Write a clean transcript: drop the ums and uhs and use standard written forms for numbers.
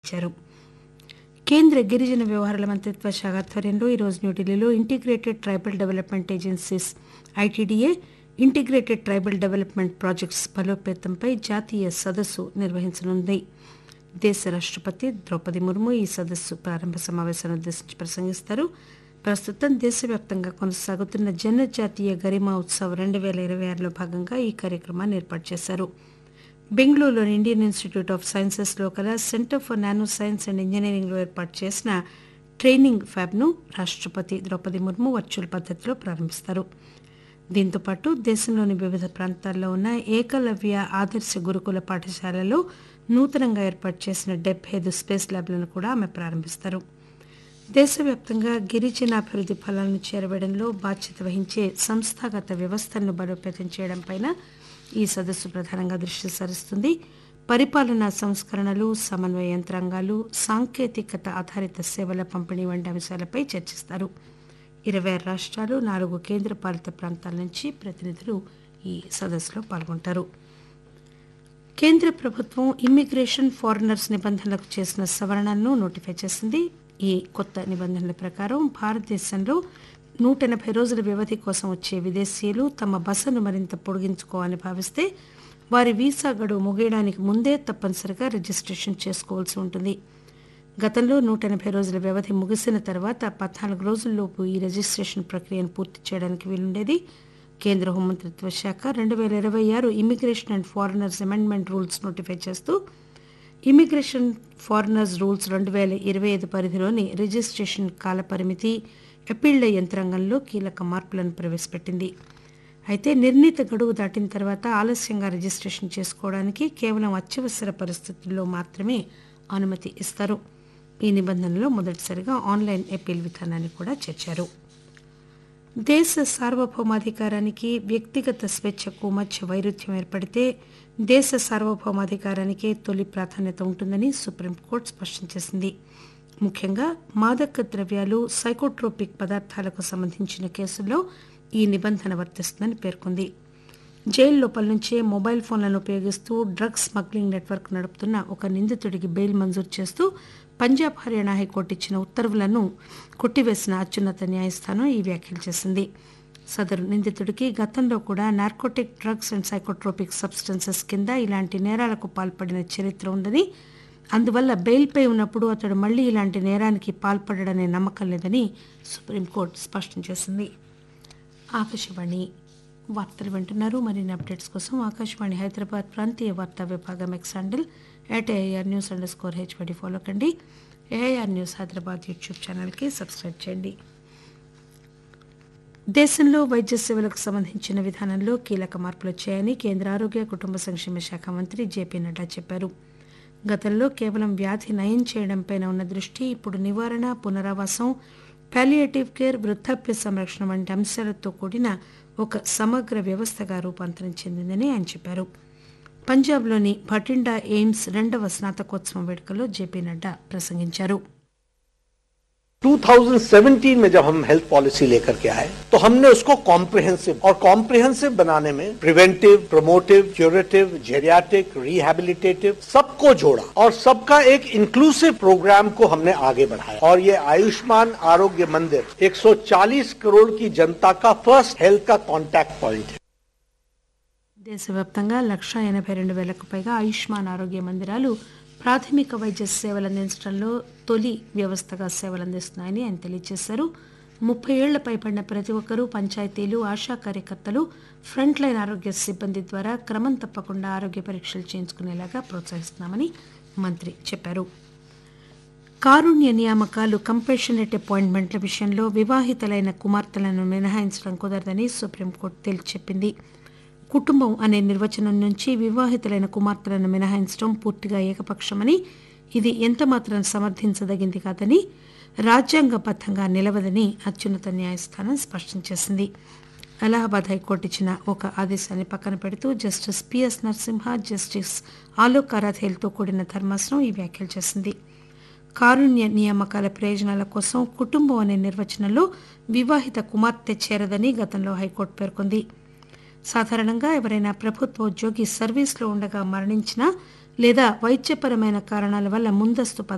పిలుపునిచ్చారు. కేంద్ర గిరిజన వ్యవహారాల మంత్రిత్వ శాఖ ఆధ్వర్యంలో ఈరోజు న్యూఢిల్లీలో integrated tribal development agencies ITDA, integrated tribal development projects బలోపేతంపై జాతీయ సదస్సు నిర్వహించనుంది. దేశ రాష్టపతి ద్రౌపది ముర్ము ఈ సదస్సు ప్రారంభ సమావేశాన్ని ఉద్దేశించి ప్రసంగిస్తారు. ప్రస్తుతం దేశవ్యాప్తంగా కొనసాగుతున్న జనజాతీయ గరిమా ఉత్సవ్ 2026లో భాగంగా ఈ కార్యక్రమాన్ని ఏర్పాటు చేశారు. బెంగళూరులోని ఇండియన్ ఇన్స్టిట్యూట్ ఆఫ్ సైన్సెస్లో కల centre for nano science and ఇంజనీరింగ్లో ఏర్పాటు చేసిన ట్రైనింగ్ ఫ్యాబ్ను రాష్టపతి ద్రౌపది ముర్ము వర్చువల్ పద్దతిలో ప్రారంభిస్తారు. దీంతోపాటు దేశంలోని వివిధ ప్రాంతాల్లో ఉన్న ఏకలవ్య ఆదర్శ గురుకుల పాఠశాలలో నూతనంగా ఏర్పాటు చేసిన 75 స్పేస్ ల్యాబ్లను కూడా ఆమె ప్రారంభిస్తారు. దేశవ్యాప్తంగా గిరిజనాభివృద్ధి ఫలాలను చేరవేయడంలో బాధ్యత వహించే సంస్థాగత వ్యవస్థలను బలోపేతం చేయడంపై ఈ సదస్సు ప్రధానంగా దృష్టి సారిస్తుంది. పరిపాలనా సంస్కరణలు, సమన్వయ యంత్రాంగాలు, సాంకేతికత ఆధారిత సేవల పంపిణీ వంటి అంశాలపై చర్చిస్తారు. 26 రాష్ట్రాలు, 4 కేంద్రపాలిత ప్రాంతాల నుంచి ప్రతినిధులు ఈ సదస్సులో పాల్గొంటారు. కేంద్ర ప్రభుత్వం ఇమ్మిగ్రేషన్, ఫారినర్స్ నిబంధనలకు చేసిన సవరణలను నోటిఫై చేసింది. ఈ కొత్త నిబంధనల ప్రకారం భారతదేశంలో 180 రోజుల వ్యవధి కోసం వచ్చే విదేశీయులు తమ బసను మరింత పొడిగించుకోవాలని భావిస్తే వారి వీసా గడువు ముగియడానికి ముందే తప్పనిసరిగా రిజిస్ట్రేషన్ చేసుకోవాల్సి ఉంటుంది. గతంలో 180 రోజుల వ్యవధి ముగిసిన తర్వాత 14 రోజుల్లోపు ఈ రిజిస్ట్రేషన్ ప్రక్రియను పూర్తి చేయడానికి వీలుండేది. కేంద్ర హోంమంత్రిత్వ శాఖ 2026 immigration and foreigners amendment rules notify చేస్తూ ఇమ్మిగ్రేషన్ ఫారినర్స్ రూల్స్ 2025 పరిధిలోని రిజిస్ట్రేషన్ కాలపరిమితి, అప్పీళ్ల యంత్రాంగంలో కీలక మార్పులను ప్రవేశపెట్టింది. అయితే నిర్ణీత గడువు దాటిన తర్వాత ఆలస్యంగా రిజిస్ట్రేషన్ చేసుకోవడానికి కేవలం అత్యవసర పరిస్థితుల్లో మాత్రమే అనుమతి ఇస్తారు. ఈ నిబంధనలో మొదటిసారిగా ఆన్లైన్ అప్పీల్ విధానాన్ని కూడా చేర్చారు. దేశ సార్వభౌమాధికారానికి, వ్యక్తిగత స్వేచ్ఛకు మధ్య వైరుధ్యం ఏర్పడితే దేశ సార్వభౌమాధికారానికే తొలి ప్రాధాన్యత ఉంటుందని సుప్రీంకోర్టు స్పష్టం చేసింది. ముఖ్యంగా మాదక ద్రవ్యాలు, సైకోట్రోపిక్ పదార్థాలకు సంబంధించిన కేసుల్లో ఈ నిబంధన వర్తిస్తుందని పేర్కొంది. జైలు లోపల నుంచే మొబైల్ ఫోన్లను ఉపయోగిస్తూ డ్రగ్స్ స్మగ్లింగ్ నెట్వర్క్ నడుపుతున్న ఒక నిందితుడికి బెయిల్ మంజూరు చేస్తూ పంజాబ్, హర్యానా హైకోర్టు ఇచ్చిన ఉత్తర్వులను కొట్టివేసిన అత్యున్నత న్యాయస్థానం ఈ వ్యాఖ్యలు చేసింది. సదరు నిందితుడికి గతంలో కూడా narcotic drugs and psychotropic substances కింద ఇలాంటి నేరాలకు పాల్పడిన చరిత్ర ఉందని, అందువల్ల బెయిల్పై ఉన్నప్పుడు అతడు మళ్లీ ఇలాంటి నేరానికి పాల్పడడనే నమ్మకం లేదని సుప్రీంకోర్టు స్పష్టం చేసింది. ఆకాశవాణి వార్తలు వింటున్నారు. మరిన్ని అప్డేట్స్ కోసం ఆకాశవాణి హైదరాబాద్ ప్రాంతీయ వార్తా విభాగం ఎక్స్ హ్యాండిల్ @AIRnews_HYD ఫాలో కండి. ఏఐఆర్ న్యూస్ హైదరాబాద్ యూట్యూబ్ ఛానల్కి సబ్స్క్రైబ్ చేయండి. దేశంలో వైద్య సేవలకు సంబంధించిన విధానంలో కీలక మార్పులు వచ్చాయని కేంద్ర ఆరోగ్య కుటుంబ సంక్షేమ శాఖ మంత్రి జేపీ నడ్డా చెప్పారు. గతంలో కేవలం వ్యాధి నయం చేయడంపై ఉన్న దృష్టి ఇప్పుడు నివారణ, పునరావాసం, పాలియేటివ్ కేర్, వృద్ధాప్య సంరక్షణ వంటి అంశాలతో కూడిన ఒక సమగ్ర వ్యవస్థగా రూపాంతరం చెందిందని ఆయన చెప్పారు. పంజాబ్లోని భటిండా ఎయిమ్స్ 2వ స్నాతకోత్సవం వేడుకల్లో జేపీ నడ్డా ప్రసంగించారు. 2017 में जब हम हेल्थ पॉलिसी लेकर के आए तो हमने उसको कॉम्प्रिहेंसिव बनाने में preventive, promotive, curative, geriatric, rehabilitative सबको जोड़ा और सबका एक इंक्लूसिव प्रोग्राम को हमने आगे बढ़ाया और ये आयुष्मान आरोग्य मंदिर 140 करोड़ की जनता का फर्स्ट हेल्थ का कॉन्टैक्ट पॉइंट है. దేశవ్యాప్తంగా 182,000కు పైగా ఆయుష్మాన్ ఆరోగ్య మందిరాలు ప్రాథమిక వైద్య సేవలు అందించడంలో తొలి వ్యవస్థగా సేవలు అందిస్తున్నాయని ఆయన తెలియజేశారు. 30 ఏళ్ల పైబడిన ప్రతి ఒక్కరూ పంచాయతీలు, ఆశా కార్యకర్తలు, ఫ్రంట్ లైన్ ఆరోగ్య సిబ్బంది ద్వారా క్రమం తప్పకుండా ఆరోగ్య పరీక్షలు చేయించుకునేలాగా ప్రోత్సహిస్తున్నామని మంత్రి చెప్పారు. కారుణ్య నియామకాలు, కంపాషనేట్ అపాయింట్మెంట్ల విషయంలో వివాహితులైన కుమార్తెలను మినహాయించడం కుదరదని సుప్రీంకోర్టు తేల్చి చెప్పింది. కుటుంబం అనే నిర్వచనం నుంచి వివాహితులైన కుమార్తెలను మినహాయించడం పూర్తిగా ఏకపక్షమని, ఇది ఎంతమాత్రం సమర్థించదగింది కాదని, రాజ్యాంగబద్దంగా నిలవదని అత్యున్నత న్యాయస్థానం స్పష్టం చేసింది. అలహాబాద్ హైకోర్టు ఇచ్చిన ఒక ఆదేశాన్ని పక్కన పెడుతూ justice PS Narasimha, justice Alok ఆరాధేలతో కూడిన ధర్మాసనం ఈ వ్యాఖ్యలు చేసింది. కారుణ్య నియామకాల ప్రయోజనాల కోసం కుటుంబం అనే నిర్వచనంలో వివాహిత కుమార్తె చేరదని గతంలో హైకోర్టు పేర్కొంది. సాధారణంగా ఎవరైనా ప్రభుత్వ ఉద్యోగి సర్వీస్లో ఉండగా మరణించినా లేదా వైద్యపరమైన కారణాల వల్ల ముందస్తు